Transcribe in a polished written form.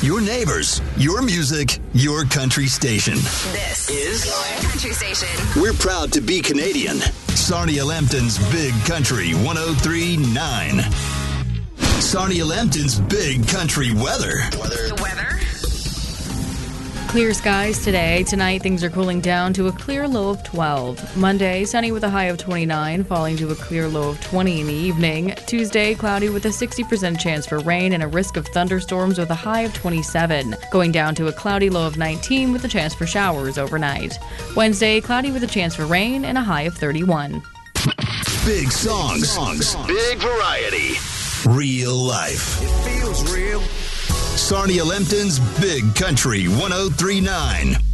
your neighbors, your music, your country station. This is your country station. We're proud to be Canadian. Sarnia Lambton's Big Country 103.9. Sarnia Lambton's Big Country weather. The weather. Clear skies today. Tonight, things are cooling down to a clear low of 12. Monday, sunny with a high of 29, falling to a clear low of 20 in the evening. Tuesday, cloudy with a 60% chance for rain and a risk of thunderstorms with a high of 27. Going down to a cloudy low of 19 with a chance for showers overnight. Wednesday, cloudy with a chance for rain and a high of 31. Big songs. Big variety. Real life. It feels real. Sarnia Lambton's Big Country 103.9.